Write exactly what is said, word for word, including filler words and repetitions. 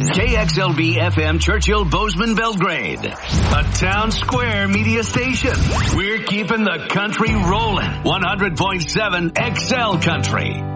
K X L B F M Churchill Bozeman Belgrade. A town square media station. We're keeping the country rolling. one hundred point seven X L Country.